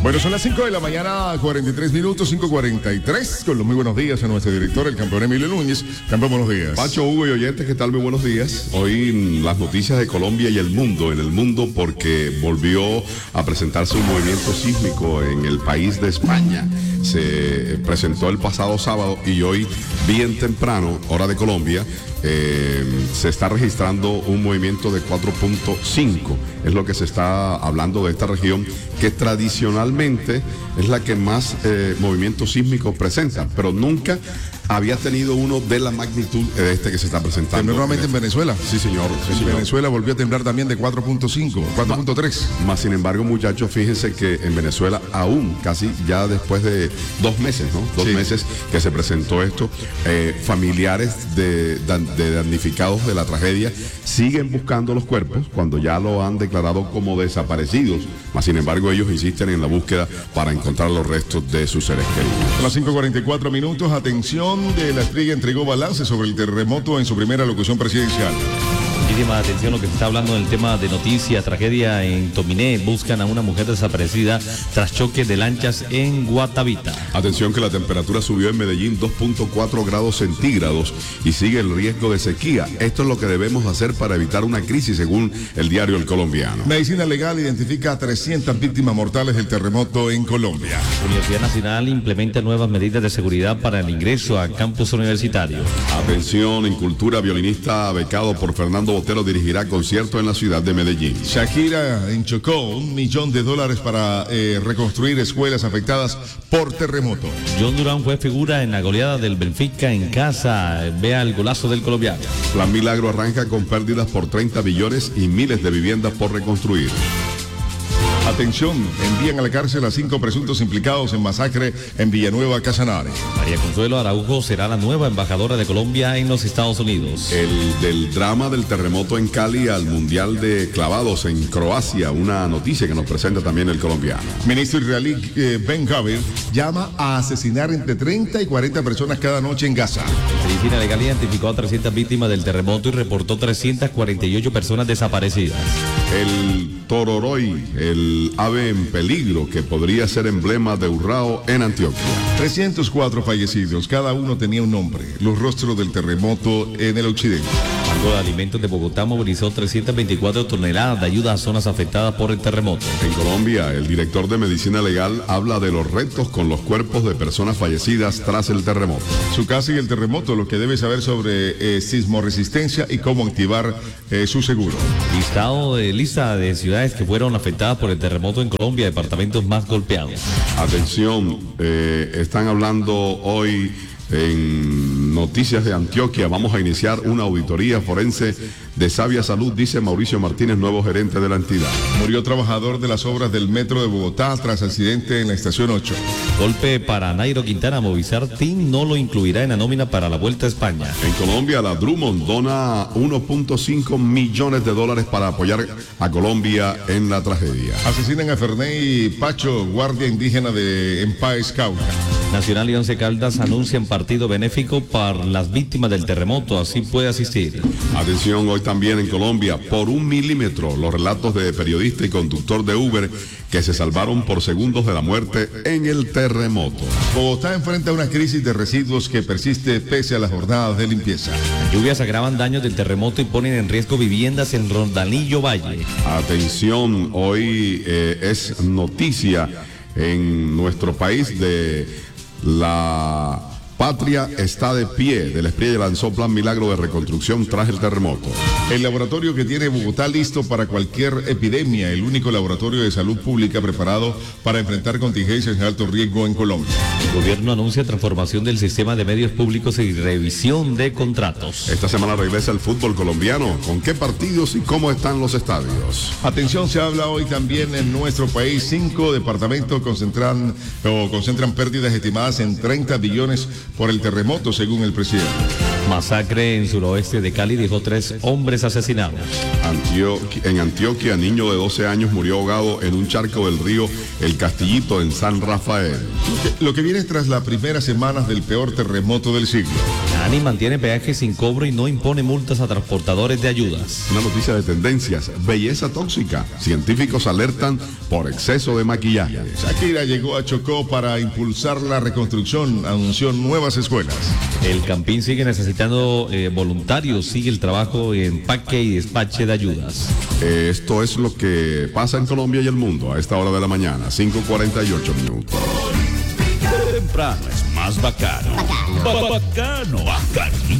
Bueno, son las 5 de la mañana, 43 minutos, 5:43, con los muy buenos días a nuestro director, el campeón Emilio Núñez. Campeón, buenos días. Pacho, Hugo y oyentes, ¿qué tal? Muy buenos días. Hoy las noticias de Colombia y el mundo, porque volvió a presentarse un movimiento sísmico en el país de España. Se presentó el pasado sábado y hoy, bien temprano, hora de Colombia, se está registrando un movimiento de 4.5. Es lo que se está hablando de esta región, que tradicionalmente es la que más movimientos sísmicos presenta, pero nunca había tenido uno de la magnitud de este que se está presentando. Nuevamente en Venezuela. Sí, señor. Sí, señor. Venezuela volvió a temblar también de 4.5, 4.3. Más sin embargo, muchachos, fíjense que en Venezuela aún, casi ya después de 2 meses, ¿no? 2 meses que se presentó esto, familiares de damnificados de la tragedia siguen buscando los cuerpos cuando ya lo han declarado como desaparecidos. Más sin embargo, ellos insisten en la búsqueda para encontrar los restos de sus seres queridos. A las 5:44 minutos, atención, de la Estrella entregó balance sobre el terremoto en su primera locución presidencial. Muchísima atención lo que se está hablando en el tema de noticias, tragedia en Tominé, buscan a una mujer desaparecida tras choque de lanchas en Guatavita. Atención que la temperatura subió en Medellín 2.4 grados centígrados y sigue el riesgo de sequía. Esto es lo que debemos hacer para evitar una crisis, según el diario El Colombiano. Medicina Legal identifica a 300 víctimas mortales del terremoto en Colombia. Universidad Nacional implementa nuevas medidas de seguridad para el ingreso a campus universitario. Atención, en cultura, violinista becado por Fernando Botero dirigirá concierto en la ciudad de Medellín. Shakira en Chocó, $1 millón para reconstruir escuelas afectadas por terremoto. John Durán fue figura en la goleada del Benfica en casa. Vea el golazo del colombiano. Plan Milagro arranca con pérdidas por 30 billones y miles de viviendas por reconstruir. Atención, envían a la cárcel a 5 presuntos implicados en masacre en Villanueva, Casanare. María Consuelo Araujo será la nueva embajadora de Colombia en los Estados Unidos. Del drama del terremoto en Cali al Mundial de Clavados en Croacia, una noticia que nos presenta también el colombiano. Ministro israelí Ben Gvir llama a asesinar entre 30 y 40 personas cada noche en Gaza. Medicina Legal identificó a 300 víctimas del terremoto y reportó 348 personas desaparecidas. El tororoy, el ave en peligro que podría ser emblema de Urrao en Antioquia. 304 fallecidos, cada uno tenía un nombre, los rostros del terremoto en el occidente. El Banco de Alimentos de Bogotá movilizó 324 toneladas de ayuda a zonas afectadas por el terremoto. En Colombia, el director de Medicina Legal habla de los retos con los cuerpos de personas fallecidas tras el terremoto. Su casa y el terremoto, lo que debe saber sobre sismoresistencia y cómo activar su seguro. Lista de ciudades que fueron afectadas por el terremoto en Colombia, departamentos más golpeados. Atención, están hablando hoy en Noticias de Antioquia. Vamos a iniciar una auditoría forense de sabia salud, dice Mauricio Martínez, nuevo gerente de la entidad. Murió trabajador de las obras del metro de Bogotá tras accidente en la estación 8. Golpe para Nairo Quintana. Movistar Team no lo incluirá en la nómina para la Vuelta a España. En Colombia, la Drummond dona $1.5 millones para apoyar a Colombia en la tragedia. Asesinan a Ferney Pacho, guardia indígena en Páez, Cauca. Nacional y Once Caldas anuncian partido benéfico para las víctimas del terremoto, así puede asistir. Atención, hoy también en Colombia, por 1 milímetro, los relatos de periodista y conductor de Uber que se salvaron por segundos de la muerte en el terremoto. Bogotá enfrenta una crisis de residuos que persiste pese a las jornadas de limpieza. Las lluvias agravan daños del terremoto y ponen en riesgo viviendas en Rondanillo Valle. Atención, hoy es noticia en nuestro país de la Patria está de pie. Del Espriella lanzó plan Milagro de reconstrucción tras el terremoto. El laboratorio que tiene Bogotá listo para cualquier epidemia, el único laboratorio de salud pública preparado para enfrentar contingencias de alto riesgo en Colombia. El gobierno anuncia transformación del sistema de medios públicos y revisión de contratos. Esta semana regresa el fútbol colombiano. ¿Con qué partidos y cómo están los estadios? Atención, se habla hoy también en nuestro país. 5 departamentos concentran pérdidas estimadas en 30 billones por el terremoto, según el presidente. Masacre en suroeste de Cali dejó 3 hombres asesinados. En Antioquia, niño de 12 años murió ahogado en un charco del río El Castillito en San Rafael. Lo que viene tras las primeras semanas del peor terremoto del siglo. ANI mantiene peajes sin cobro y no impone multas a transportadores de ayudas. Una noticia de tendencias, belleza tóxica. Científicos alertan por exceso de maquillaje. Shakira llegó a Chocó para impulsar la reconstrucción, anunció nuevas escuelas. El Campín sigue necesitando voluntarios, sigue el trabajo en empaque y despache de ayudas. Esto es lo que pasa en Colombia y el mundo a esta hora de la mañana, 5:48 minutos. Temprano es más bacano. Bacano.